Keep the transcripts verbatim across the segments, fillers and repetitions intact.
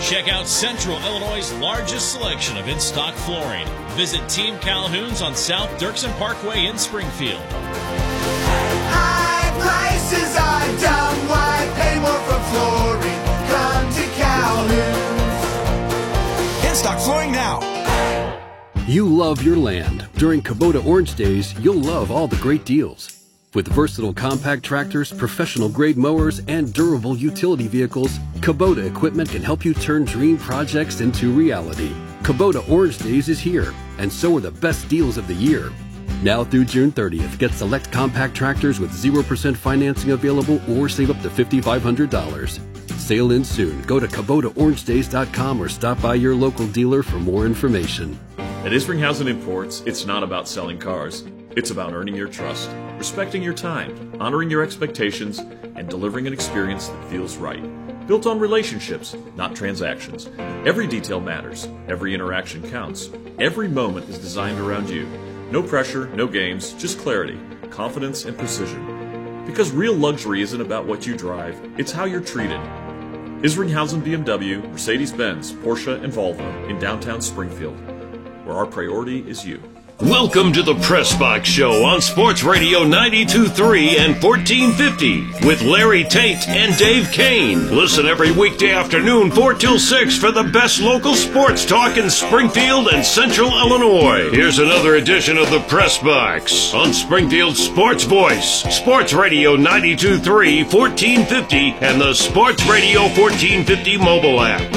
Check out Central Illinois' largest selection of in-stock flooring. Visit Team Calhoun's on South Dirksen Parkway in Springfield. High prices are dumb. Why pay more for flooring? Come to Calhoun's. In-stock flooring now. You love your land. During Kubota Orange Days, you'll love all the great deals. With versatile compact tractors, professional-grade mowers, and durable utility vehicles, Kubota equipment can help you turn dream projects into reality. Kubota Orange Days is here, and so are the best deals of the year. Now through June thirtieth, get select compact tractors with zero percent financing available or save up to five thousand five hundred dollars. Sale ends soon. Go to Kubota Orange Days dot com or stop by your local dealer for more information. At Isringhausen Imports, it's not about selling cars. It's about earning your trust, respecting your time, honoring your expectations, and delivering an experience that feels right. Built on relationships, not transactions. Every detail matters. Every interaction counts. Every moment is designed around you. No pressure, no games, just clarity, confidence, and precision. Because real luxury isn't about what you drive, it's how you're treated. Isringhausen B M W, Mercedes-Benz, Porsche, and Volvo in downtown Springfield, where our priority is you. Welcome to the Press Box Show on Sports Radio ninety-two point three and fourteen fifty with Larry Tate and Dave Kane. Listen every weekday afternoon four till six for the best local sports talk in Springfield and Central Illinois. Here's another edition of the Press Box on Springfield's Sports Voice, Sports Radio ninety-two point three, fourteen fifty, and the Sports Radio fourteen fifty mobile app.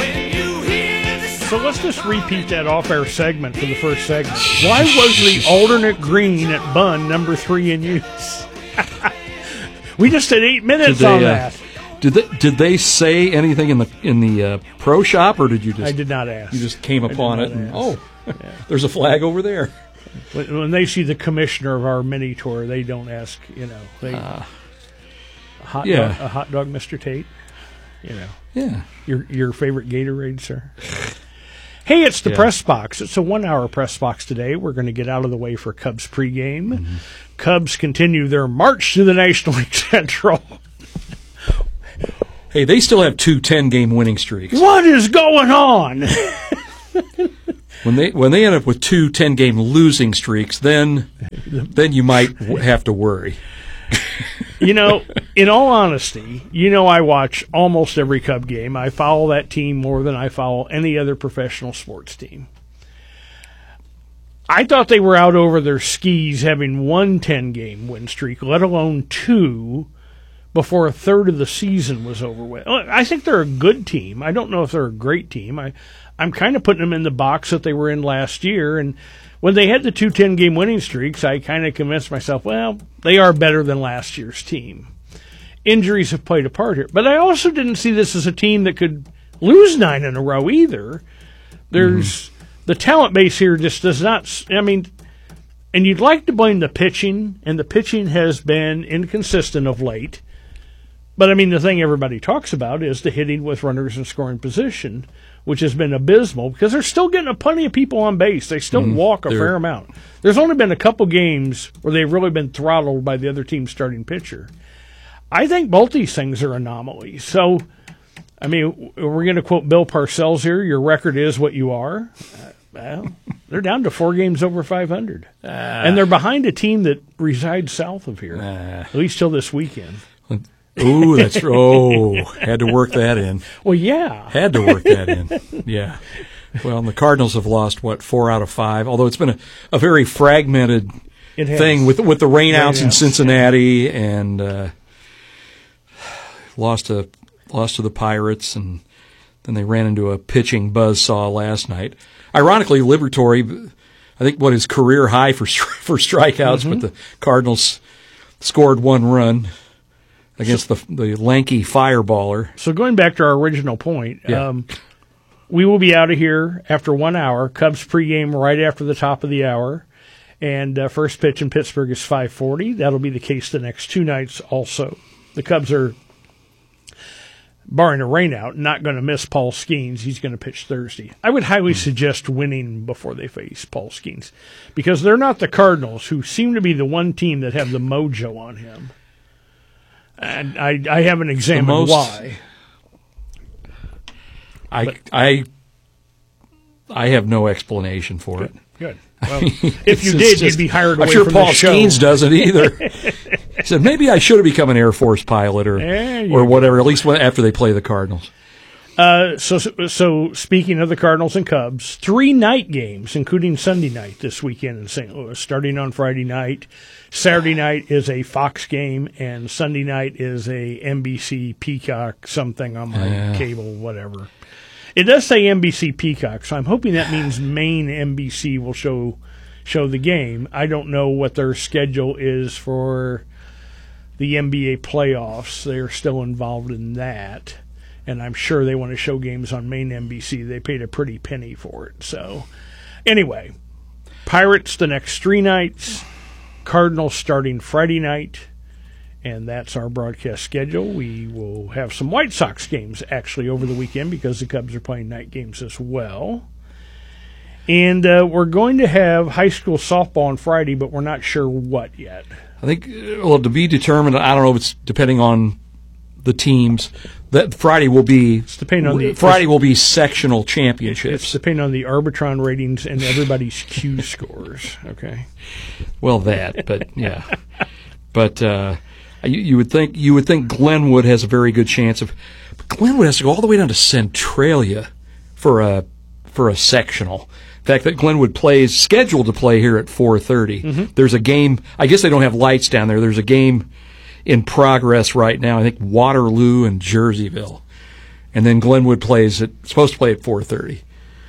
So let's just repeat that off-air segment for the first segment. Why was the alternate green at Bunn number three in use? We just did eight minutes they, on uh, that. Did they, did they say anything in the in the uh, pro shop, or did you just? I did not ask. You just came upon it, and ask. oh, yeah. There's a flag over there. When, when they see the commissioner of our mini tour, they don't ask. You know, they Uh, a hot yeah. dog, a hot dog, Mister Tate. You know, yeah. Your your favorite Gatorade, sir. Hey, it's the Yeah. press box. It's a one-hour press box today. We're going to get out of the way for Cubs pregame. Mm-hmm. Cubs continue their march to the National League Central. Hey, they still have two ten-game winning streaks. What is going on? When they when they end up with two ten-game losing streaks, then then you might w- have to worry. You know, in all honesty, you know I watch almost every Cub game. I follow that team more than I follow any other professional sports team. I thought they were out over their skis having one ten-game win streak, let alone two, before a third of the season was over with. I think they're a good team. I don't know if they're a great team. I, I'm kind of putting them in the box that they were in last year, and when they had the two ten-game winning streaks, I kind of convinced myself, well, they are better than last year's team. Injuries have played a part here. But I also didn't see this as a team that could lose nine in a row either. There's mm-hmm. the talent base here just does not, I mean, and you'd like to blame the pitching, and the pitching has been inconsistent of late. But, I mean, the thing everybody talks about is the hitting with runners in scoring position, which has been abysmal because they're still getting a plenty of people on base. They still mm, walk a fair amount. There's only been a couple games where they've really been throttled by the other team's starting pitcher. I think both these things are anomalies. So, I mean, we're going to quote Bill Parcells here, your record is what you are. Uh, well, they're down to four games over five hundred. Uh, and they're behind a team that resides south of here, uh, at least till this weekend. Ooh, that's oh, had to work that in. Well, yeah, had to work that in. Yeah. Well, and the Cardinals have lost what four out of five. Although it's been a, a very fragmented thing with with the rainouts in Cincinnati and uh, lost to lost to the Pirates, and then they ran into a pitching buzzsaw last night. Ironically, Liberatore, I think what his career high for for strikeouts, mm-hmm. but the Cardinals scored one run against the the lanky fireballer. So going back to our original point, yeah. um, we will be out of here after one hour. Cubs pregame right after the top of the hour. And uh, first pitch in Pittsburgh is five forty. That'll be the case the next two nights also. The Cubs are, barring a rainout, not going to miss Paul Skeens. He's going to pitch Thursday. I would highly mm-hmm. suggest winning before they face Paul Skeens because they're not the Cardinals, who seem to be the one team that have the mojo on him. And I, I haven't examined most, why. I But- I I have no explanation for it. Good. Well, if you It's did, just- you'd be hired away I'm sure from Paul the show. Skeens doesn't either. He said maybe I should have become an Air Force pilot or There you or go. whatever. At least when, after they play the Cardinals. Uh, so, so speaking of the Cardinals and Cubs, three night games, including Sunday night this weekend in Saint Louis, starting on Friday night. Saturday night is a Fox game, and Sunday night is a N B C Peacock something on my Yeah. cable, whatever. It does say N B C Peacock, so I'm hoping that means main N B C will show show the game. I don't know what their schedule is for the N B A playoffs. They're still involved in that. And I'm sure they want to show games on main N B C. They paid a pretty penny for it. So, anyway, Pirates the next three nights, Cardinals starting Friday night, and that's our broadcast schedule. We will have some White Sox games actually over the weekend because the Cubs are playing night games as well. And uh, we're going to have high school softball on Friday, but we're not sure what yet. I think, uh, well, to be determined, I don't know if it's depending on the teams. That Friday will be It's depending on the Friday will be sectional It's championships. depending on the Arbitron ratings and everybody's Q scores. Okay. Well, that, but yeah, but uh, you, you would think you would think Glenwood has a very good chance of. But Glenwood has to go all the way down to Centralia for a for a sectional. In fact, that Glenwood plays scheduled to play here at four thirty. Mm-hmm. There's a game. I guess they don't have lights down there. There's a game in progress right now. I think Waterloo and Jerseyville, and then Glenwood plays at supposed to play at four thirty.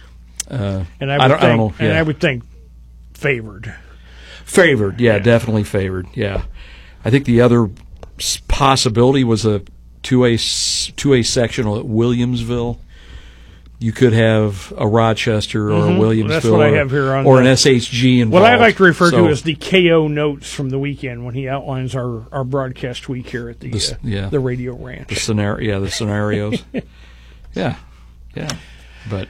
Uh, And I would I don't, think, I don't know. and yeah. I would think favored. Favored, yeah, Yeah. definitely favored. Yeah, I think the other s- possibility was a two A two A sectional at Williamsville. You could have a Rochester or a Williamsville, That's what I or, have here on or the- an S H G involved. What I like to refer So, to as the K O notes from the weekend when he outlines our, our broadcast week here at the This- uh, yeah. the Radio the Ranch. scenario. Yeah, the scenarios. yeah, yeah, but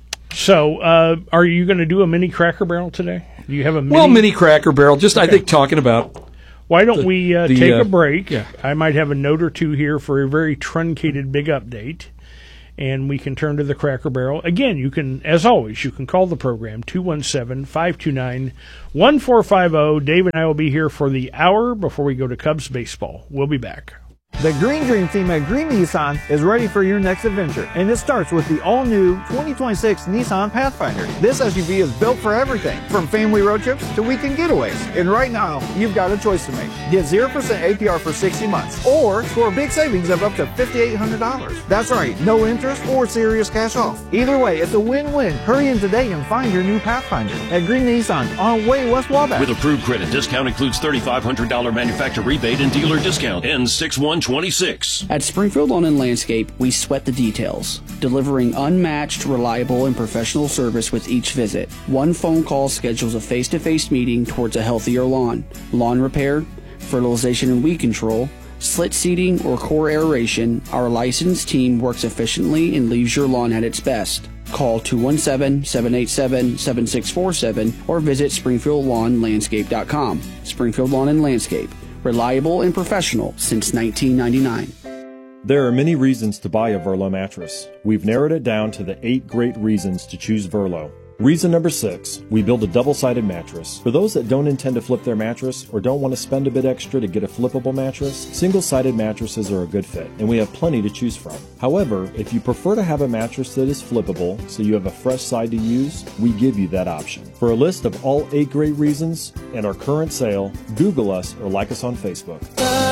So, uh, are you going to do a mini Cracker Barrel today? Do you have a mini? well, mini Cracker Barrel. Just I think talking about. Why don't the- we uh, the, take uh, a break? yeah. I might have a note or two here for a very truncated big update, and we can turn to the Cracker Barrel. Again, you can, as always, you can call the program, two one seven, five two nine, one four five zero. Dave and I will be here for the hour before we go to Cubs baseball. We'll be back. The Green Dream team at Green Nissan is ready for your next adventure, and it starts with the all-new twenty twenty-six Nissan Pathfinder. This S U V is built for everything, from family road trips to weekend getaways. And right now, you've got a choice to make. Get zero percent A P R for sixty months, or score big savings of up to five thousand eight hundred dollars. That's right, no interest or serious cash off. Either way, it's a win-win. Hurry in today and find your new Pathfinder at Green Nissan on Way West Wabash. With approved credit, discount includes thirty-five hundred dollars manufacturer rebate and dealer discount. Ends six one twenty-six. At Springfield Lawn and Landscape, we sweat the details, delivering unmatched, reliable, and professional service with each visit. One phone call schedules a face-to-face meeting towards a healthier lawn. Lawn repair, fertilization and weed control, slit seeding, or core aeration, our licensed team works efficiently and leaves your lawn at its best. Call two one seven, seven eight seven, seven six four seven or visit springfield lawn landscape dot com. Springfield Lawn and Landscape, reliable and professional since nineteen ninety-nine. There are many reasons to buy a Verlo mattress. We've narrowed it down to the eight great reasons to choose Verlo. Reason number six, we build a double-sided mattress. For those that don't intend to flip their mattress or don't want to spend a bit extra to get a flippable mattress, single-sided mattresses are a good fit, and we have plenty to choose from. However, if you prefer to have a mattress that is flippable so you have a fresh side to use, we give you that option. For a list of all eight great reasons and our current sale, Google us or like us on Facebook.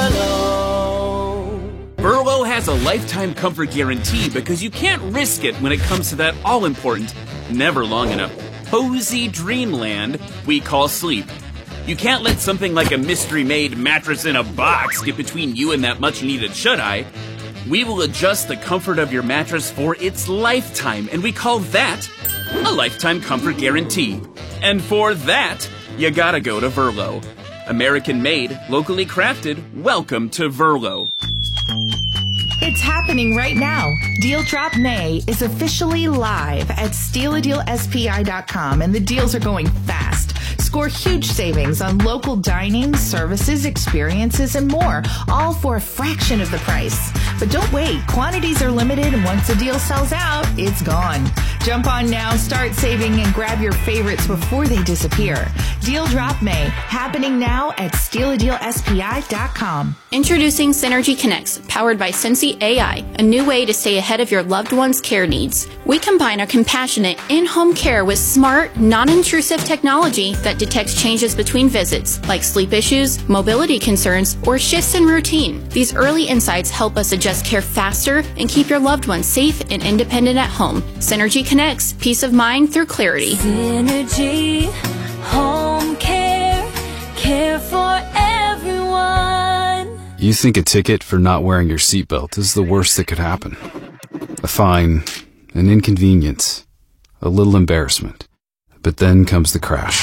Verlo has a lifetime comfort guarantee because you can't risk it when it comes to that all-important, never long enough, cozy dreamland we call sleep. You can't let something like a mystery-made mattress in a box get between you and that much-needed shut-eye. We will adjust the comfort of your mattress for its lifetime, and we call that a lifetime comfort guarantee. And for that, you gotta go to Verlo. American-made, locally crafted, welcome to Verlo. It's happening right now. Deal Drop May is officially live at steal a deal S P I dot com, and the deals are going fast. Score huge savings on local dining, services, experiences, and more, all for a fraction of the price. But don't wait. Quantities are limited, and once the deal sells out, it's gone. Jump on now, start saving, and grab your favorites before they disappear. Deal Drop May, happening now at steal a deal S P I dot com. Introducing Synergy Connects, powered by Sensi A I, a new way to stay ahead of your loved one's care needs. We combine our compassionate in-home care with smart, non-intrusive technology that detects changes between visits, like sleep issues, mobility concerns, or shifts in routine. These early insights help us adjust care faster and keep your loved ones safe and independent at home. Synergy Connects, peace of mind through clarity. Synergy, home care, care for everyone. You think a ticket for not wearing your seatbelt is the worst that could happen. A fine, an inconvenience, a little embarrassment. But then comes the crash.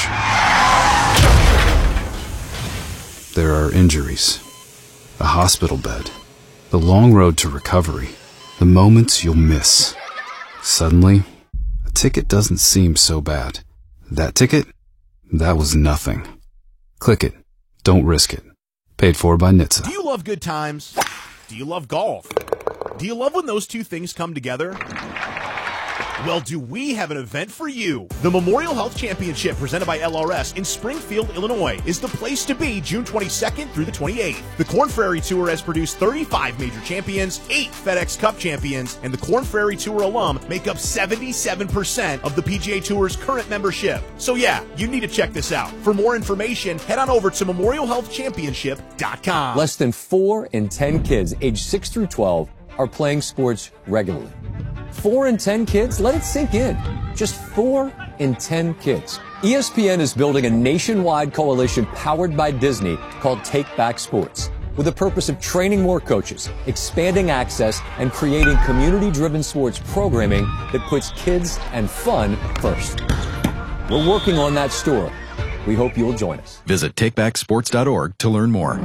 There are injuries, a hospital bed, the long road to recovery, the moments you'll miss. Suddenly, a ticket doesn't seem so bad. That ticket? That was nothing. Click it. Don't risk it. Paid for by N H T S A. Do you love good times? Do you love golf? Do you love when those two things come together? Well, do we have an event for you? The Memorial Health Championship, presented by L R S in Springfield, Illinois, is the place to be June twenty-second through the twenty-eighth. The Korn Ferry Tour has produced thirty-five major champions, eight FedEx Cup champions, and the Korn Ferry Tour alum make up seventy-seven percent of the P G A Tour's current membership. So yeah, you need to check this out. For more information, head on over to memorial health championship dot com. Less than four in ten kids aged six through twelve are playing sports regularly. Four in ten kids? Let it sink in. Just four in ten kids. E S P N is building a nationwide coalition powered by Disney called Take Back Sports, with the purpose of training more coaches, expanding access, and creating community-driven sports programming that puts kids and fun first. We're working on that story. We hope you'll join us. Visit take back sports dot org to learn more.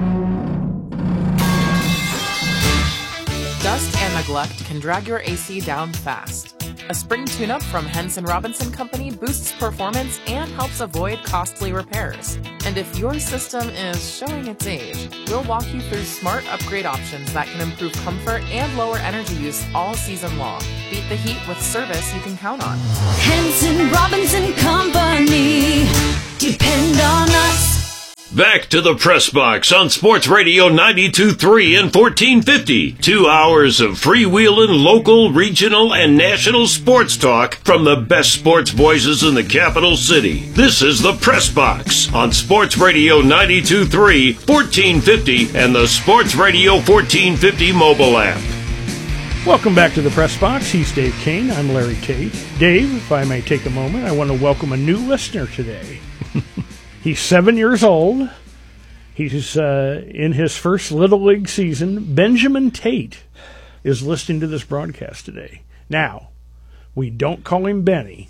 Dust and neglect can drag your A C down fast. A spring tune-up from Henson Robinson Company boosts performance and helps avoid costly repairs. And if your system is showing its age, we'll walk you through smart upgrade options that can improve comfort and lower energy use all season long. Beat the heat with service you can count on. Henson Robinson Company. Depend on us. Back to the Press Box on Sports Radio ninety-two point three and fourteen fifty. Two hours of freewheeling local, regional, and national sports talk from the best sports voices in the capital city. This is the Press Box on Sports Radio ninety-two point three, fourteen fifty, and the Sports Radio fourteen fifty mobile app. Welcome back to the Press Box. He's Dave Kane. I'm Larry Tate. Dave, if I may take a moment, I want to welcome a new listener today. He's seven years old. He's uh, in his first Little League season. Benjamin Tate is listening to this broadcast today. Now, we don't call him Benny.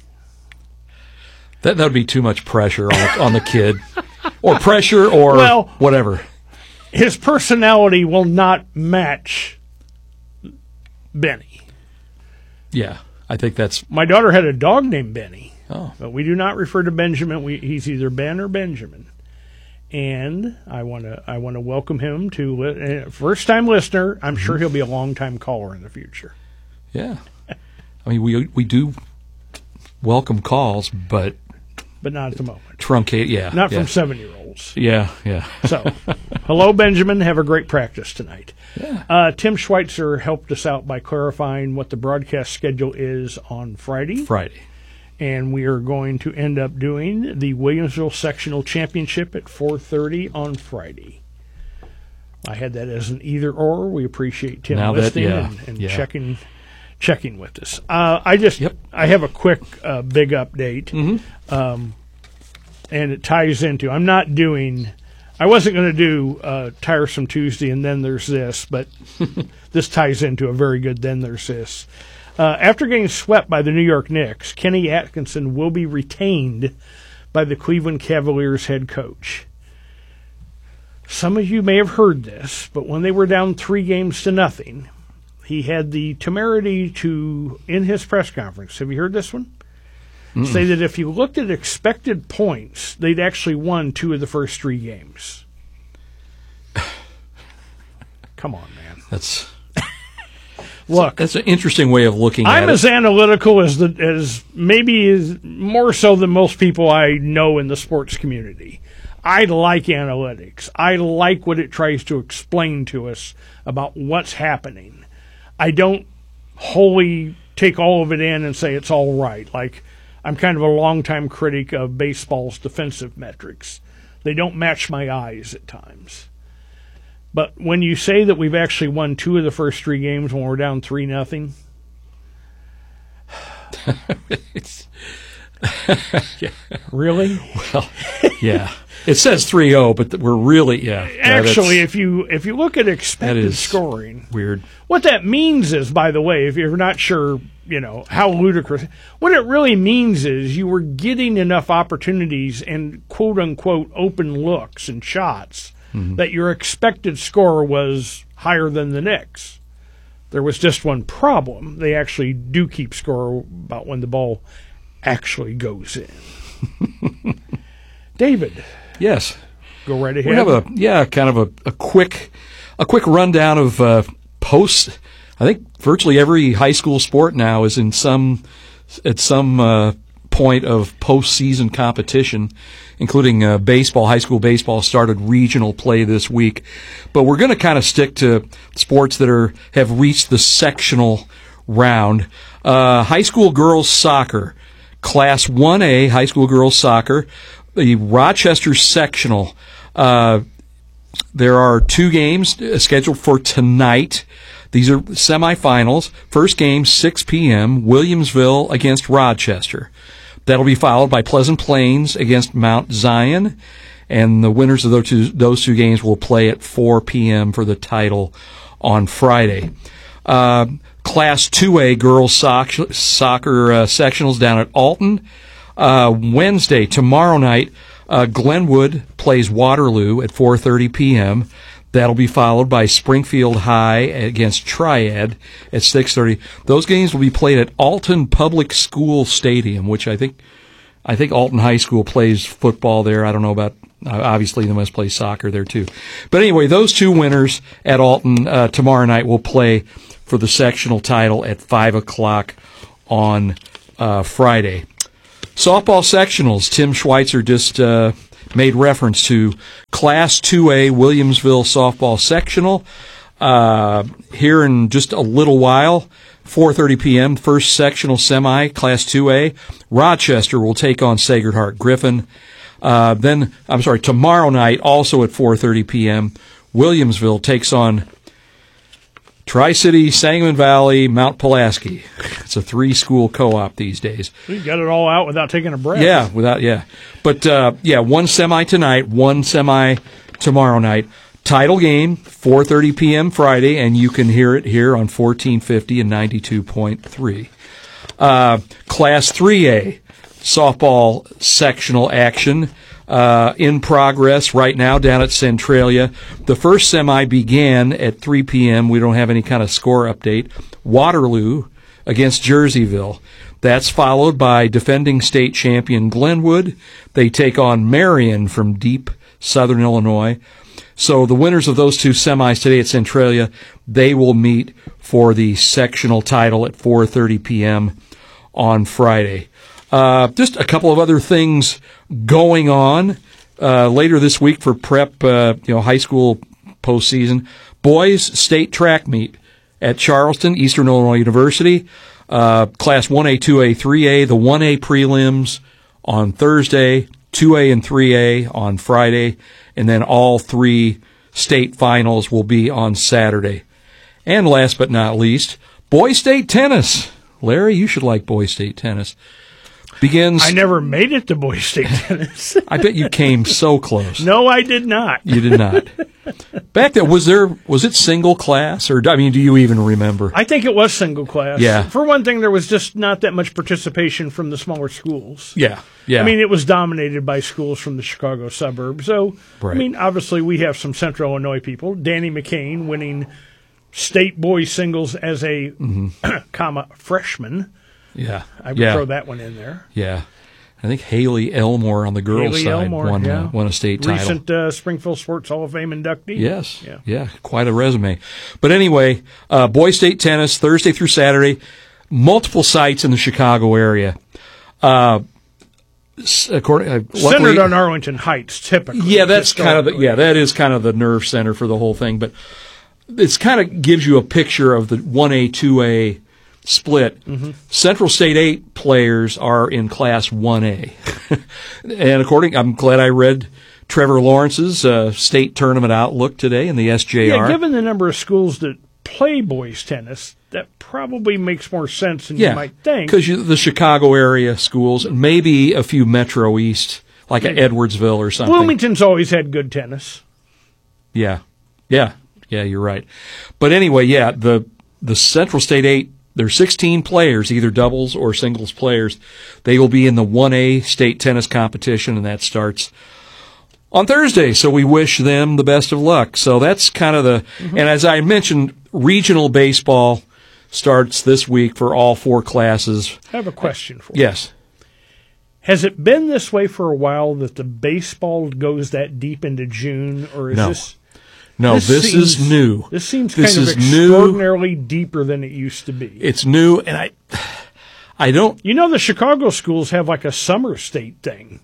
That that would be too much pressure on the, on the kid. Or pressure or well, whatever. His personality will not match Benny. Yeah, I think that's... My daughter had a dog named Benny. Oh. But we do not refer to Benjamin. We, he's either Ben or Benjamin. And I want to I want to welcome him to uh, first time listener. I'm sure he'll be a long time caller in the future. Yeah, I mean we we do welcome calls, but but not at the moment. Truncate, yeah, not yeah. from seven year olds. Yeah, yeah. So, hello Benjamin. Have a great practice tonight. Yeah. Uh, Tim Schweitzer helped us out by clarifying what the broadcast schedule is on Friday. Friday. And we are going to end up doing the Williamsville Sectional Championship at four thirty on Friday. I had that as an either-or. We appreciate Tim now listening that, yeah, and, and yeah. checking checking with us. Uh, I just yep. I have a quick uh, big update, mm-hmm. um, and it ties into. I'm not doing. I wasn't going to do uh, Tiresome Tuesday and then there's this, but this ties into a very good then there's this. Uh, after getting swept by the New York Knicks, Kenny Atkinson will be retained by the Cleveland Cavaliers head coach. Some of you may have heard this, but when they were down three games to nothing, he had the temerity to, in his press conference, have you heard this one? Mm-mm. Say that if you looked at expected points, they'd actually won two of the first three games. Come on, man. That's... Look, that's an interesting way of looking I'm at as it. analytical as the as maybe as more so than most people I know in the sports community. I like analytics. I like what it tries to explain to us about what's happening. I don't wholly take all of it in and say it's all right. Like, I'm kind of a longtime critic of baseball's defensive metrics. They don't match my eyes at times. But when you say that we've actually won two of the first three games when we're down three nothing, yeah. Really? Well, yeah. It says three oh, but we're really, yeah. Actually, yeah, if you if you look at expected is scoring, weird. What that means is, by the way, if you're not sure, you know, how ludicrous, what it really means is you were getting enough opportunities and quote-unquote open looks and shots mm-hmm. that your expected score was higher than the Knicks. There was just one problem. They actually do keep score about when the ball actually goes in. David. Yes. Go right ahead. We have a yeah, kind of a, a quick a quick rundown of uh, posts. I think virtually every high school sport now is in some at some uh, point of postseason competition, including uh, baseball. High school baseball started regional play this week, but we're going to kind of stick to sports that are have reached the sectional round. Uh, high school girls soccer, Class one A high school girls soccer. The Rochester sectional, uh, there are two games scheduled for tonight. These are semifinals. First game, six p.m., Williamsville against Rochester. That'll be followed by Pleasant Plains against Mount Zion. And the winners of those two, those two games will play at four p.m. for the title on Friday. Uh, Class two A girls soc- soccer uh, sectionals down at Alton. Uh, Wednesday, tomorrow night, uh, Glenwood plays Waterloo at four thirty p.m. That'll be followed by Springfield High against Triad at six thirty. Those games will be played at Alton Public School Stadium, which I think I think Alton High School plays football there. I don't know about, uh, obviously they must play soccer there too. But anyway, those two winners at Alton uh, tomorrow night will play for the sectional title at five o'clock on uh, Friday. Softball sectionals, Tim Schweitzer just uh, made reference to Class two A Williamsville softball sectional. Uh, here in just a little while, four thirty p.m., first sectional semi, Class two A. Rochester will take on Sacred Heart Griffin. Uh, then, I'm sorry, tomorrow night, also at four thirty p.m., Williamsville takes on Tri-City, Sangamon Valley, Mount Pulaski. It's a three-school co-op these days. You got it all out without taking a breath. Yeah, without yeah. But, uh, yeah, one semi tonight, one semi tomorrow night. Title game, four thirty p.m. Friday, and you can hear it here on fourteen fifty and ninety-two point three. Uh, Class three A softball sectional action uh, in progress right now down at Centralia. The first semi began at three p.m. We don't have any kind of score update. Waterloo against Jerseyville. That's followed by defending state champion Glenwood. They take on Marion from deep southern Illinois. So the winners of those two semis today at Centralia, they will meet for the sectional title at four thirty p.m. on Friday. Uh, just a couple of other things going on uh, later this week for prep, uh, you know, high school postseason. Boys state track meet at Charleston, Eastern Illinois University. Uh, class one A, two A, three A. The one A prelims on Thursday, two A and three A on Friday, and then all three state finals will be on Saturday. And last but not least, Boys State tennis. Larry, you should like Boys State tennis. Begins. I never made it to Boys State tennis. I bet you came so close. No, I did not. You did not. Back then, was there was it single class, or I mean, do you even remember? I think it was single class. Yeah. For one thing, there was just not that much participation from the smaller schools. Yeah. Yeah. I mean, it was dominated by schools from the Chicago suburbs. So, right. I mean, obviously, we have some Central Illinois people. Danny McCain winning state boys singles as a, mm-hmm. comma, freshman. Yeah. I would yeah. throw that one in there. Yeah. I think Haley Elmore on the girls' Haley side Elmore, won, yeah. uh, won a state title. Recent uh, Springfield Sports Hall of Fame inductee. Yes. Yeah. Yeah, quite a resume. But anyway, uh, Boys State tennis, Thursday through Saturday, multiple sites in the Chicago area. Uh, according, uh, luckily, Centered on Arlington Heights, typically. Yeah, that's kind of the, yeah, that is kind of the nerve center for the whole thing. But it's kind of gives you a picture of the one A, two A split. Mm-hmm. Central State eight players are in Class one A. And according, I'm glad I read Trevor Lawrence's uh, state tournament outlook today in the S J R. Yeah, given the number of schools that play boys tennis, that probably makes more sense than yeah, you might think. Because the Chicago area schools, and maybe a few Metro East, like Maybe. Edwardsville or something. Bloomington's always had good tennis. Yeah, yeah, yeah, you're right. But anyway, yeah, the the Central State eight, there's sixteen players, either doubles or singles players. They will be in the one A state tennis competition, and that starts on Thursday. So we wish them the best of luck. So that's kind of the, mm-hmm. and as I mentioned, regional baseball starts this week for all four classes. I have a question for you. Yes. Has it been this way for a while that the baseball goes that deep into June, or is No. this? No, this, this seems, is new. This seems this kind of is extraordinarily new. deeper than it used to be. It's new, and I, I don't. You know, the Chicago schools have like a summer state thing.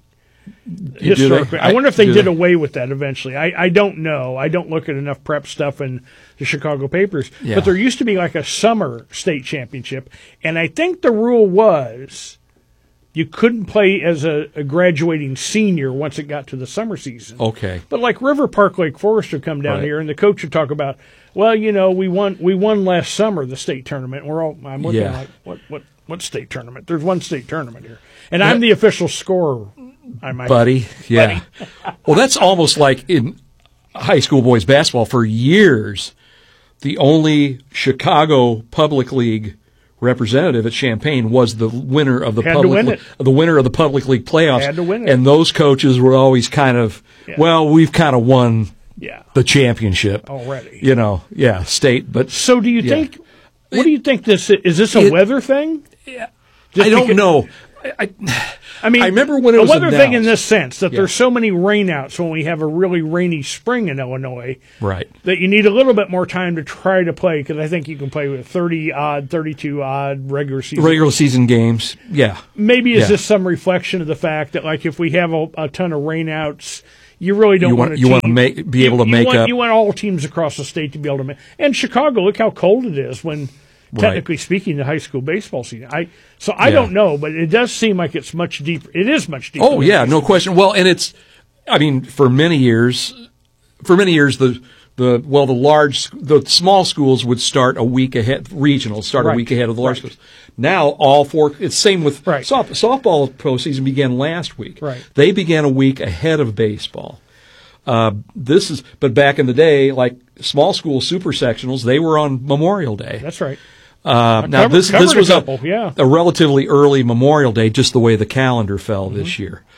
You Historically, I, I wonder if they do did they? away with that eventually. I, I don't know. I don't look at enough prep stuff in the Chicago papers. Yeah. But there used to be like a summer state championship, and I think the rule was you couldn't play as a, a graduating senior once it got to the summer season. Okay. But like River Park Lake Forest would come down Right. here, and the coach would talk about, well, you know, we won we won last summer the state tournament. And we're all I'm looking Yeah. like what what what state tournament? There's one state tournament here, and I'm the official scorer. I might, buddy. Yeah. Well, that's almost like in high school boys basketball for years. The only Chicago Public League representative at Champaign was the winner of the Had to public win Le- it. the winner of the public league playoffs. Had to win it. And those coaches were always kind of, Yeah. well, we've kind of won Yeah. the championship Already. You know, yeah, state. But So do you yeah. think? What do you think this is? Is this a It- weather thing? Yeah. Just I don't because- know. I, I, I mean, I remember when it a was weather thing in announced. this sense that Yeah. there's so many rainouts when we have a really rainy spring in Illinois Right. that you need a little bit more time to try to play, because I think you can play with thirty odd, thirty-two odd regular season. Regular season games. Yeah. Maybe is Yeah. this some reflection of the fact that, like, if we have a, a ton of rainouts, you really don't You want, want- a you want to team- make- be you- able to you make want, up- You want all teams across the state to be able to make. And Chicago, look how cold it is when, Right. technically speaking, the high school baseball season. I so I Yeah. don't know, but it does seem like it's much deeper. It is much deeper. Oh than yeah, it no used to be. question. Well, and it's, I mean, for many years, for many years, the the well, the large, the small schools would start a week ahead. Regionals start Right. a week ahead of the large Right. schools. Now all four. It's same with Right. soft, softball postseason began last week. Right. They began a week ahead of baseball. Uh, this is, but back in the day, like small school super sectionals, they were on Memorial Day. That's right. Uh, I now covered- this this covered a was a, couple, yeah. a relatively early Memorial Day, just the way the calendar fell this Mm-hmm. year.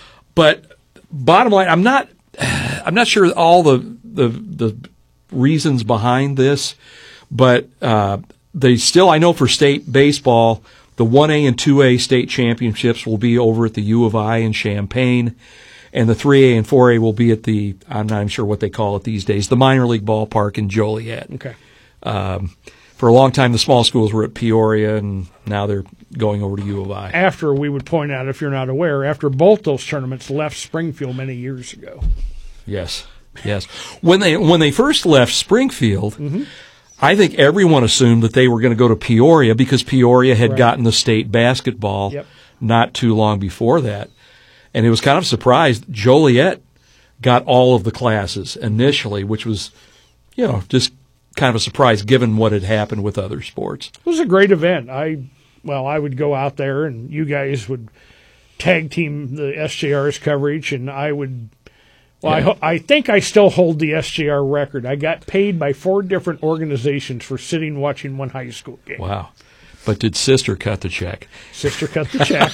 But bottom line, I'm not I'm not sure all the the the reasons behind this, but uh, they still, I know for state baseball, the one A and two A state championships will be over at the U of I in Champaign. And the three A and four A will be at the, I'm not even sure what they call it these days, the minor league ballpark in Joliet. Okay. Um, for a long time, the small schools were at Peoria, and now they're going over to U of I. After, we would point out, if you're not aware, after both those tournaments left Springfield many years ago. Yes, yes. When they when they first left Springfield, Mm-hmm. I think everyone assumed that they were going to go to Peoria because Peoria had Right. gotten the state basketball Yep. not too long before that. And it was kind of surprised. Joliet got all of the classes initially, which was, you know, just kind of a surprise given what had happened with other sports. It was a great event. I, well, I would go out there, and you guys would tag team the S J R's coverage, and I would. Well, I, Yeah. ho- I think I still hold the S J R record. I got paid by four different organizations for sitting watching one high school game. Wow. But did Sister cut the check? Sister cut the check.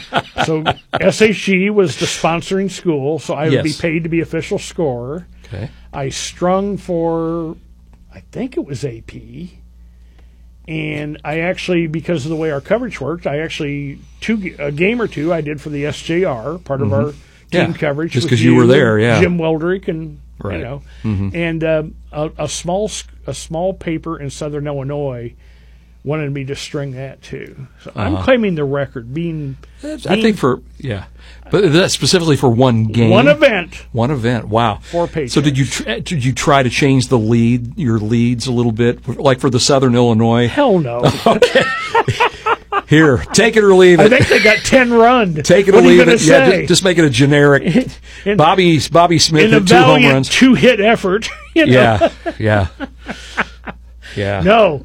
So S H G was the sponsoring school, so I would be Yes. paid to be official scorer. Okay. I strung for, I think it was A P, And I actually, because of the way our coverage worked, I actually, two a game or two I did for the S J R, part of Mhm. our team Yeah, coverage. just with 'cause you were there, yeah. Jim Welderick and, Right. you know, Mhm. and um, a, a small a small paper in Southern Illinois wanted me to string that too. So I'm Uh-huh. claiming the record, being, I being think for yeah, but that's specifically for one game, one event. One event. Wow. Four pages. So did you tr- did you try to change the lead your leads a little bit, like for the Southern Illinois? Hell no. Okay. Here, take it or leave it. I think they got ten run. Take it what or are you leave gonna it. Yeah, say? just, just make it a generic. In- Bobby Bobby Smith in a hit two home valiant runs. two hit effort. You know? Yeah, yeah, yeah. No,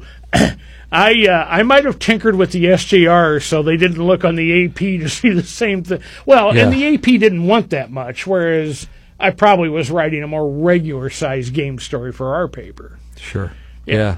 I uh, I might have tinkered with the S J R so they didn't look on the A P to see the same thing. Well, Yeah. and the A P didn't want that much, whereas I probably was writing a more regular sized game story for our paper. Sure. Yeah.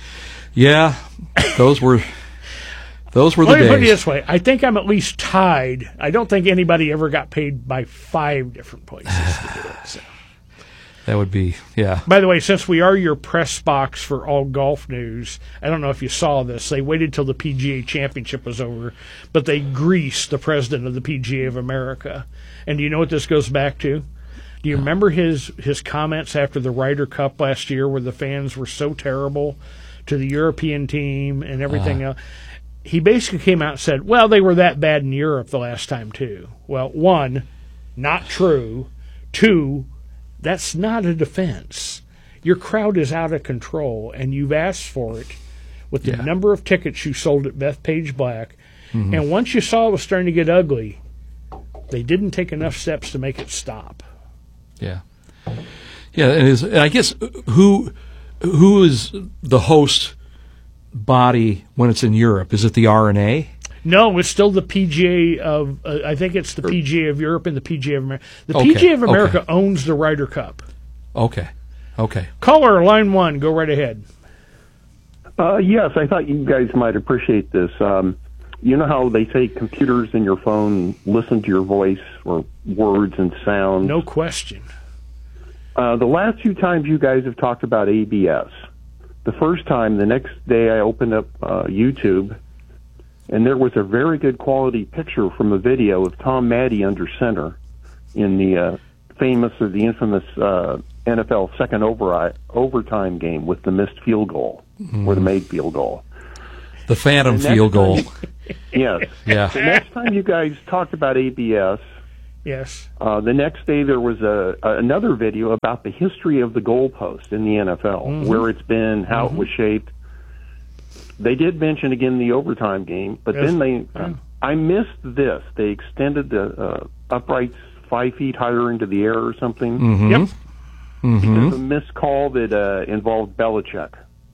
Yeah. Those were those were the Let me days. put it this way: I think I'm at least tied. I don't think anybody ever got paid by five different places to do it. So. That would be yeah. By the way, since we are your press box for all golf news, I don't know if you saw this. They waited till the P G A Championship was over, but they greased the president of the P G A of America. And do you know what this goes back to? Do you remember his, his comments after the Ryder Cup last year where the fans were so terrible to the European team and everything Uh. else? He basically came out and said, well, they were that bad in Europe the last time, too. Well, one, not true. Two, that's not a defense. Your crowd is out of control, and you've asked for it with the Yeah. number of tickets you sold at Bethpage Black. Mhm. And once you saw it was starting to get ugly, they didn't take enough steps to make it stop. Yeah, yeah. And, is, and I guess who who is the host body when it's in Europe? Is it the R N A? No, it's still the P G A of, uh, I think it's the P G A of Europe and the P G A of America. The Okay, P G A of America okay. owns the Ryder Cup. Okay, okay. Caller, line one, go right ahead. Uh, yes, I thought you guys might appreciate this. Um, you know how they say computers in your phone listen to your voice or words and sounds? No question. Uh, the last few times you guys have talked about A B S, the first time, the next day I opened up uh, YouTube, and there was a very good quality picture from a video of Tom Maddie under center in the uh, famous or the infamous uh, N F L second over- overtime game with the missed field goal, Mm. or the made field goal. The phantom The next field goal. time- yes. Yeah. The next time you guys talked about A B S, Yes. uh, the next day there was a, a another video about the history of the goalpost in the N F L, Mhm. where it's been, how it was shaped. They did mention again the overtime game, but Yes. then they, uh, I missed this. They extended the uh, uprights five feet higher into the air or something. Mhm. Yep. Mhm. There's a missed call that uh, involved Belichick.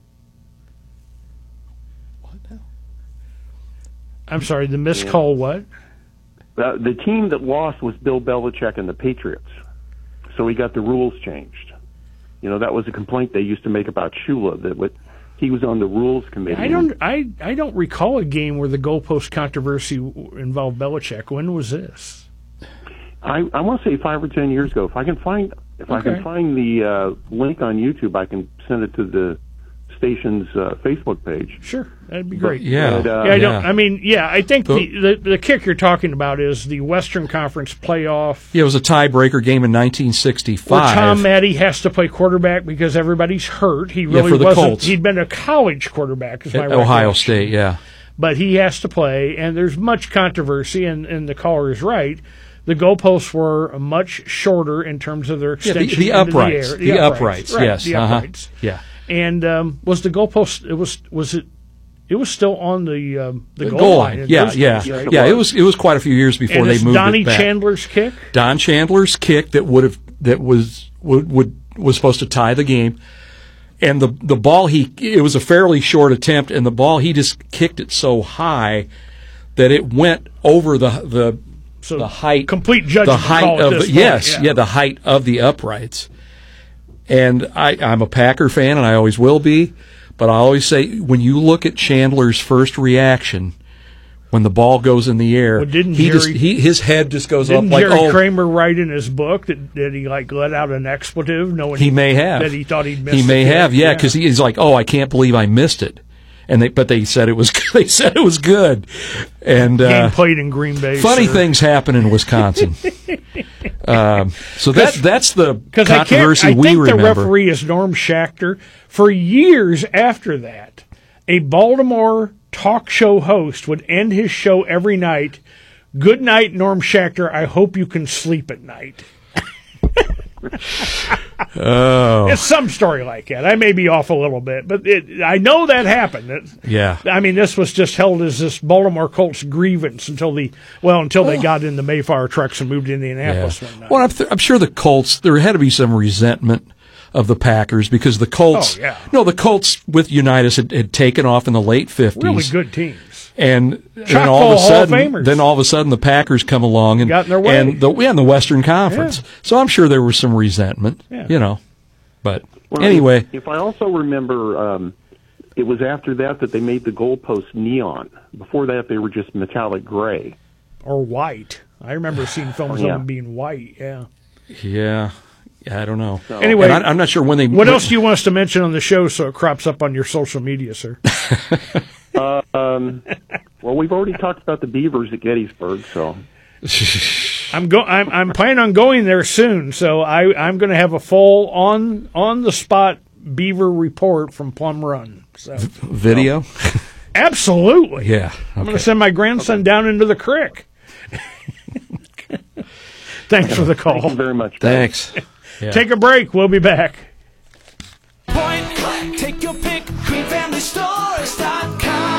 I'm sorry, the missed call what? Uh, the team that lost was Bill Belichick and the Patriots, so he got the rules changed. You know, that was a complaint they used to make about Shula, that what, he was on the rules committee. I don't I, I don't recall a game where the goalpost controversy w- involved Belichick. When was this? I, I want to say five or ten years ago. If I can find if I Okay. can find the uh, link on YouTube, I can send it to the station's uh, Facebook page. Sure, that'd be great. yeah. But, uh, yeah, I don't. I mean, yeah, I think But- the, the the kick you're talking about is the Western Conference playoff. Yeah, it was a tiebreaker game in nineteen Where sixty-five. Tom Maddie has to play quarterback because everybody's hurt. He Yeah, really for the wasn't. Colts. He'd been a college quarterback, is my At Ohio recollection. State, yeah. But he has to play, and there's much controversy, and, and the caller is right. The goalposts were much shorter in terms of their Yeah, the, extension the into uprights. the, The, air. uprights, right, yes. the uh-huh. uprights. Yeah. And um, was the goalpost? It was. Was it? It was still on the um, the, The goal, goal line. line. in Yeah, those yeah. days, right? Yeah, it was it was quite a few years before And they it's moved Donnie it back. Chandler's kick. Don Chandler's kick that would have that was would, would was supposed to tie the game, and the the ball he it was a fairly short attempt, and the ball he just kicked it so high that it went over the the So the height complete judgment the height call at of this the, point, yes yeah. yeah the height of the uprights. And I, I'm a Packer fan, and I always will be. But I always say, when you look at Chandler's first reaction when the ball goes in the air, Well, didn't he just Jerry- he, his head just goes Didn't up like, Jerry oh, Kramer write in his book that, that he like let out an expletive, knowing he may have that he thought he'd missed He may the kick? have, yeah, because he's like, oh, I can't believe I missed it, And they, but they said it was. They said it was good. And uh, game played in Green Bay. Funny sir. things happen in Wisconsin. um, so that's that's the controversy I, I we think remember. The referee is Norm Schachter. For years after that, a Baltimore talk show host would end his show every night. Good night, Norm Schachter. I hope you can sleep at night. Oh, it's some story like that. I may be off a little bit, but it, I know that happened. It, yeah, I mean, this was just held as this Baltimore Colts grievance until the well until they got in the Mayflower trucks and moved to Indianapolis yeah. one night. Well, I'm, th- I'm sure the Colts. There had to be some resentment of the Packers because the Colts. Oh, yeah. No, the Colts with Unitas had, had taken off in the late fifties. Really good teams. And Chock then all of a full sudden, Hall of Famers. then all of a sudden, the Packers come along and got in their way. and the yeah, in the Western Conference. Yeah. So I'm sure there was some resentment, Yeah. you know. But Well, anyway, if, if I also remember, um, it was after that that they made the goalposts neon. Before that, they were just metallic gray or white. I remember seeing films Yeah. of them being white. Yeah. yeah, yeah, I don't know. Anyway, And I, I'm not sure when they. What else do you want us to mention on the show so it crops up on your social media, sir? uh, um, well, we've already talked about the Beavers at Gettysburg, so. I'm go. I'm I'm planning on going there soon, so I I'm going to have a full on on the spot Beaver report from Plum Run. So Video? Absolutely. Yeah. I'm going to send my grandson down into the creek. Thanks for the call. Thank you very much. Thanks. Yeah. Take a break. We'll be back. Point blank, take your pick, green family stores dot com.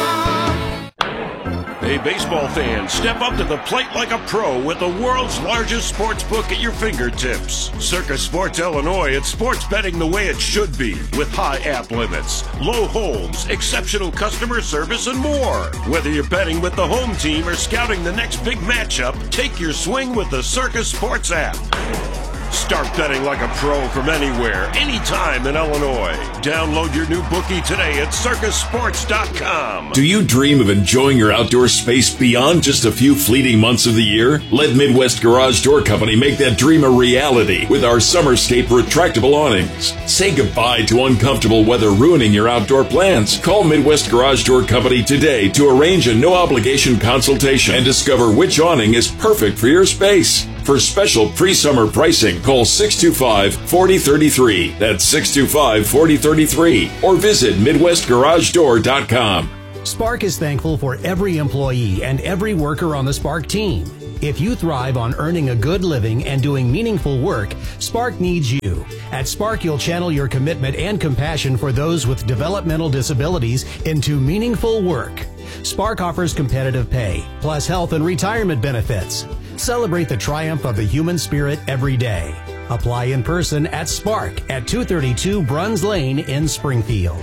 Hey, baseball fans, step up to the plate like a pro with the world's largest sports book at your fingertips. Circus Sports Illinois, it's sports betting the way it should be, with high app limits, low holds, exceptional customer service, and more. Whether you're betting with the home team or scouting the next big matchup, take your swing with the Circus Sports app. Start betting like a pro from anywhere, anytime in Illinois. Download your new bookie today at circus sports dot com. Do you dream of enjoying your outdoor space beyond just a few fleeting months of the year? Let Midwest Garage Door Company make that dream a reality with our Summerscape retractable awnings. Say goodbye to uncomfortable weather ruining your outdoor plans. Call Midwest Garage Door Company today to arrange a no-obligation consultation and discover which awning is perfect for your space. For special pre-summer pricing, call six two five, four oh three three. That's six two five, four oh three three. Or visit midwest garage door dot com. Spark is thankful for every employee and every worker on the Spark team. If you thrive on earning a good living and doing meaningful work, Spark needs you. At Spark, you'll channel your commitment and compassion for those with developmental disabilities into meaningful work. Spark offers competitive pay, plus health and retirement benefits. Celebrate the triumph of the human spirit every day. Apply in person at Spark at two thirty-two Bruns Lane in Springfield.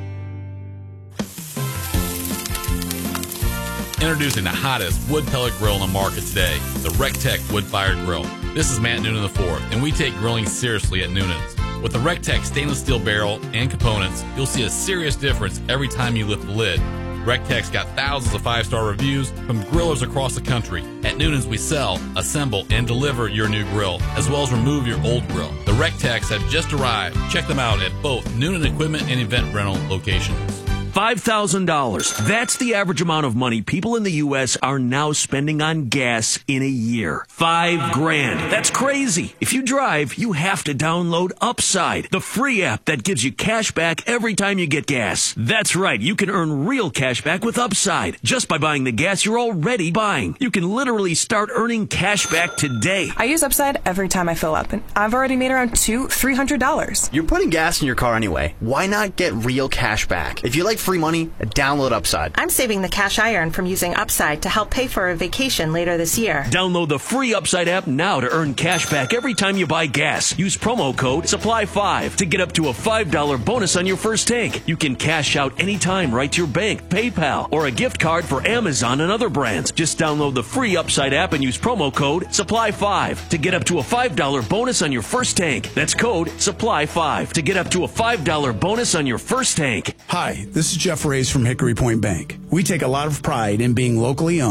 Introducing the hottest wood pellet grill on the market today, the RecTech wood-fired grill. This is Matt Noonan the fourth, and we take grilling seriously at Noonan's. With the RecTech stainless steel barrel and components, you'll see a serious difference every time you lift the lid. RecTech's got thousands of five-star reviews from grillers across the country. At Noonan's, we sell, assemble, and deliver your new grill, as well as remove your old grill. The RecTechs have just arrived. Check them out at both Noonan Equipment and Event Rental locations. five thousand dollars. That's the average amount of money people in the U S are now spending on gas in a year. Five grand. That's crazy. If you drive, you have to download Upside, the free app that gives you cash back every time you get gas. That's right. You can earn real cash back with Upside just by buying the gas you're already buying. You can literally start earning cash back today. I use Upside every time I fill up, and I've already made around two, three hundred dollars. You're putting gas in your car anyway. Why not get real cash back? If you like free money, download Upside. I'm saving the cash I earn from using Upside to help pay for a vacation later this year. Download the free Upside app now to earn cash back every time you buy gas. Use promo code supply five to get up to a five dollar bonus on your first tank. You can cash out anytime right to your bank, PayPal, or a gift card for Amazon and other brands. Just download the free Upside app and use promo code supply five to get up to a five dollar bonus on your first tank. That's code supply five to get up to a five dollar bonus on your first tank. Hi, this is Jeff Reyes from Hickory Point Bank. We take a lot of pride in being locally owned,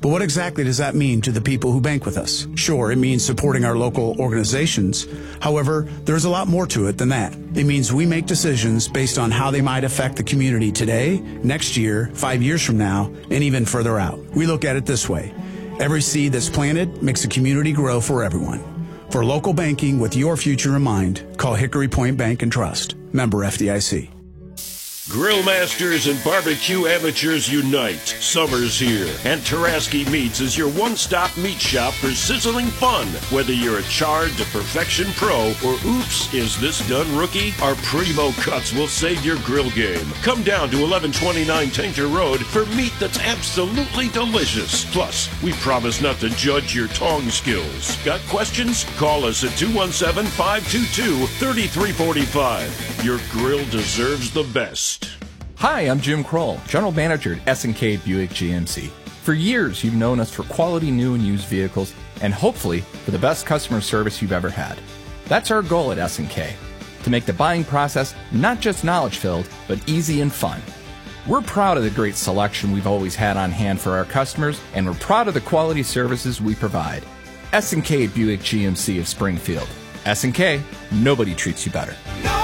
But what exactly does that mean to the people who bank with us? Sure, it means supporting our local organizations. However, there's a lot more to it than that. It means we make decisions based on how they might affect the community today, next year, five years from now, and even further out. We look at it this way. Every seed that's planted makes a community grow for everyone. For local banking with your future in mind, call Hickory Point Bank and Trust. Member F D I C. Grill masters and barbecue amateurs unite. Summer's here, and Taraski Meats is your one-stop meat shop for sizzling fun. Whether you're a charred to perfection pro or oops, is this done rookie? Our primo cuts will save your grill game. Come down to eleven twenty-nine Tainter Road for meat that's absolutely delicious. Plus, we promise not to judge your tong skills. Got questions? Call us at two one seven, five two two, three three four five. Your grill deserves the best. Hi, I'm Jim Kroll, General Manager at S and K Buick G M C. For years, you've known us for quality new and used vehicles, and hopefully for the best customer service you've ever had. That's our goal at S and K, to make the buying process not just knowledge-filled, but easy and fun. We're proud of the great selection we've always had on hand for our customers, and we're proud of the quality services we provide. S and K Buick G M C of Springfield. S and K, nobody treats you better.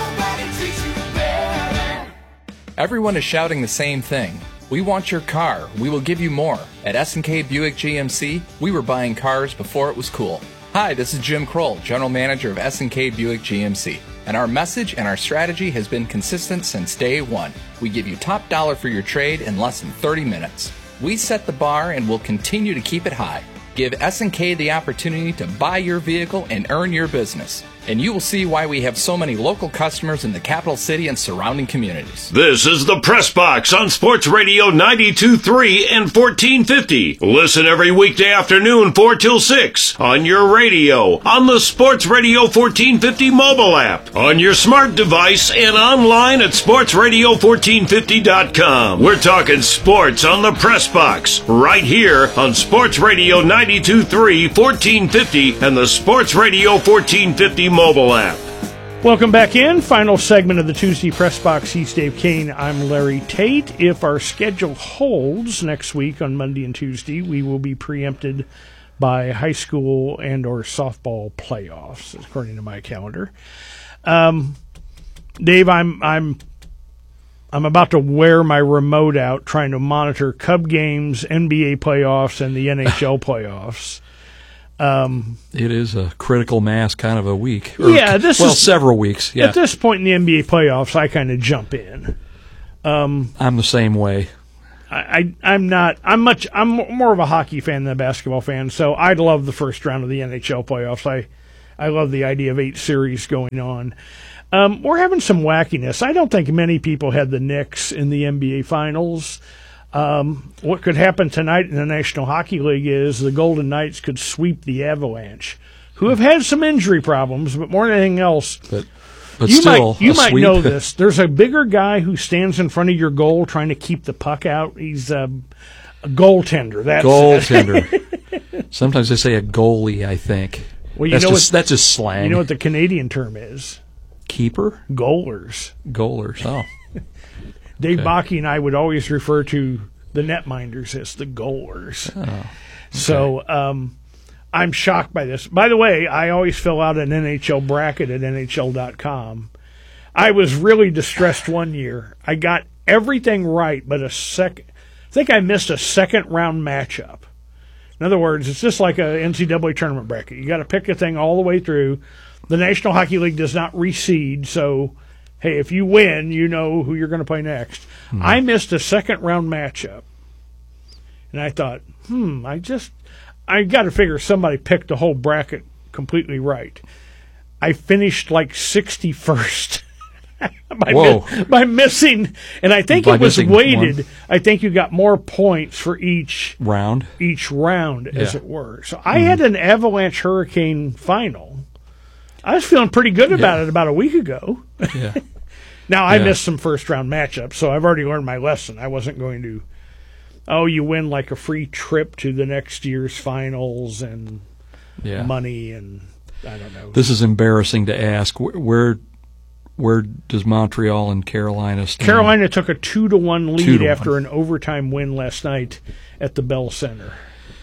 Everyone is shouting the same thing. We want your car. We will give you more. At S and K Buick G M C, we were buying cars before it was cool. Hi, this is Jim Kroll, General Manager of S and K Buick G M C. And our message and our strategy has been consistent since day one. We give you top dollar for your trade in less than thirty minutes. We set the bar and will continue to keep it high. Give S and K the opportunity to buy your vehicle and earn your business. And you will see why we have so many local customers in the capital city and surrounding communities. This is the Press Box on Sports Radio ninety-two point three and fourteen fifty. Listen every weekday afternoon, four till six, on your radio, on the Sports Radio fourteen fifty mobile app, on your smart device, and online at sports radio fourteen fifty dot com. We're talking sports on the Press Box, right here on Sports Radio ninety-two point three, fourteen fifty, and the Sports Radio fourteen fifty mobile app. Welcome back in. Final segment of the Tuesday Press Box. He's Dave Kane. I'm Larry Tate. If our schedule holds next week on Monday and Tuesday, we will be preempted by high school and or softball playoffs, according to my calendar. Um, Dave, I'm I'm I'm about to wear my remote out trying to monitor Cub games, N B A playoffs, and the N H L playoffs. Um, it is a critical mass kind of a week. Or, yeah, this well, is several weeks. Yeah. At this point in the N B A playoffs, I kind of jump in. Um, I'm the same way. I, I, I'm not. I'm much. I'm more of a hockey fan than a basketball fan. So I love the first round of the N H L playoffs. I, I love the idea of eight series going on. Um, we're having some wackiness. I don't think many people had the Knicks in the N B A finals. Um, what could happen tonight in the National Hockey League is the Golden Knights could sweep the Avalanche, who have had some injury problems, but more than anything else, but, but you still, might you might sweep. know this. There's a bigger guy who stands in front of your goal trying to keep the puck out. He's a, a goaltender. That's goaltender. Sometimes they say a goalie. I think. Well, you that's know just what, that's just slang. You know what the Canadian term is? Keeper? Goalers. Goalers. Oh. Dave Okay. Bakke and I would always refer to the netminders as the goalers. Oh, okay. So um, I'm shocked by this. By the way, I always fill out an N H L bracket at N H L dot com. I was really distressed one year. I got everything right, but a sec- I think I missed a second round matchup. In other words, it's just like a N C double A tournament bracket. You got to pick a thing all the way through. The National Hockey League does not reseed, so hey, if you win, you know who you're going to play next. Hmm. I missed a second round matchup, and I thought, hmm, I just, I got to figure somebody picked the whole bracket completely right. I finished like sixty-first by, Whoa. mi- by missing, and I think By it was missing weighted. one. I think you got more points for each round, each round, as Yeah. it were. So I had an Avalanche Hurricane final. I was feeling pretty good about Yeah. it about a week ago. Yeah. Now, I Yeah. missed some first-round matchups, so I've already learned my lesson. I wasn't going to, oh, you win like a free trip to the next year's finals and Yeah. money and I don't know. This is embarrassing to ask. Where where, where does Montreal and Carolina stand? Carolina took a two to one lead Two to after one. an overtime win last night at the Bell Center.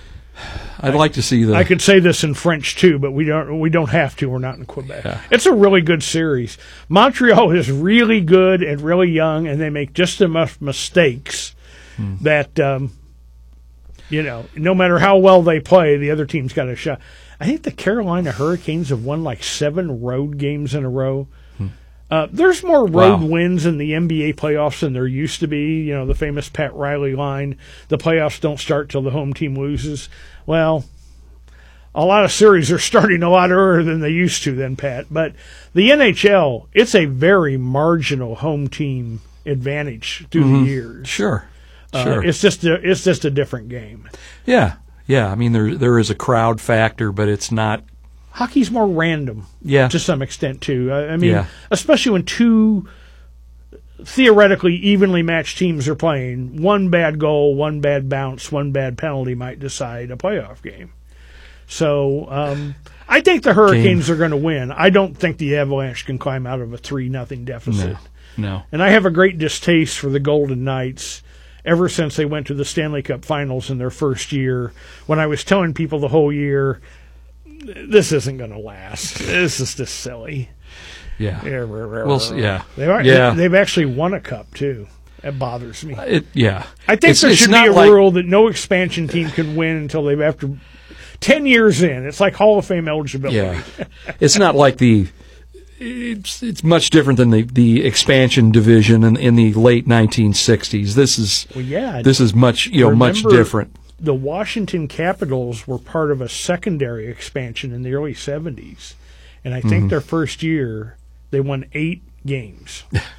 I'd like to see the. I could say this in French too, but we don't. We don't have to. We're not in Quebec. Yeah. It's a really good series. Montreal is really good and really young, and they make just enough mistakes hmm. that um, you know, no matter how well they play, the other team's got a shot. I think the Carolina Hurricanes have won like seven road games in a row. Hmm. Uh, there's more road wow. wins in the N B A playoffs than there used to be. You know, the famous Pat Riley line, the playoffs don't start till the home team loses. Well, a lot of series are starting a lot earlier than they used to then, Pat. But the N H L, it's a very marginal home team advantage through mm-hmm. the years. Sure, uh, sure. It's just a, it's just a different game. Yeah, yeah. I mean, there there is a crowd factor, but it's not. Hockey's more random, yeah, to some extent too. I, I mean, yeah. especially when two theoretically evenly matched teams are playing, one bad goal, one bad bounce, one bad penalty might decide a playoff game. So um, I think the Hurricanes game. are going to win. I don't think the Avalanche can climb out of a three nothing deficit. No, no. And I have a great distaste for the Golden Knights ever since they went to the Stanley Cup Finals in their first year, when I was telling people the whole year, this isn't going to last. This is just silly. Yeah. yeah. Well, yeah. They are, yeah. They've actually won a cup, too. It bothers me. It, yeah. I think it's, there it's should be a like, rule that no expansion team can win until they've after ten years in. It's like Hall of Fame eligibility. Yeah. It's not like the it's it's much different than the, the expansion division in, in the late nineteen sixties. This is well, yeah, this is much you know much different. The Washington Capitals were part of a secondary expansion in the early seventies, and I think mm-hmm. their first year they won eight games.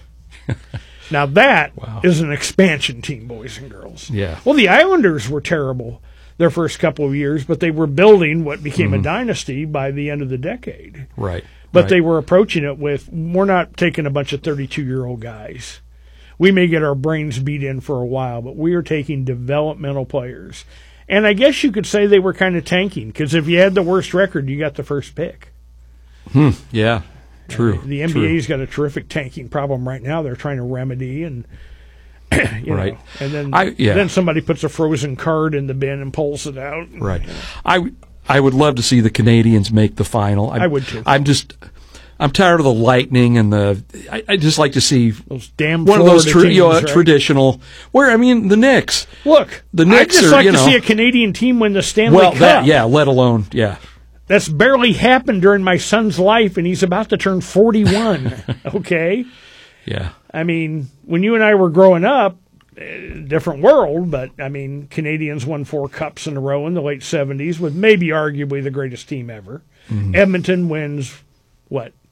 Now that wow. is an expansion team, boys and girls. Yeah. Well, the Islanders were terrible their first couple of years, but they were building what became mm-hmm. a dynasty by the end of the decade. Right. But right. they were approaching it with, we're not taking a bunch of thirty-two-year-old guys. We may get our brains beat in for a while, but we are taking developmental players. And I guess you could say they were kind of tanking, because if you had the worst record, you got the first pick. Hmm. Yeah. True. Uh, the N B A's True. got a terrific tanking problem right now. They're trying to remedy, and you right. know, and then I, yeah. then somebody puts a frozen card in the bin and pulls it out. Right. I I would love to see the Canadians make the final. I, I would too. I'm just. I'm tired of the Lightning and the. I, I just like to see those damn one of those Florida tra- teams, you know, right? traditional. Where I mean the Knicks. Look, the Knicks I'd just are, like you to know, see a Canadian team win the Stanley well, Cup. That, yeah, let alone yeah. That's barely happened during my son's life, and he's about to turn forty-one. Okay. Yeah. I mean, when you and I were growing up, different world, but I mean, Canadians won four cups in a row in the late seventies with maybe arguably the greatest team ever. Mm-hmm. Edmonton wins, what,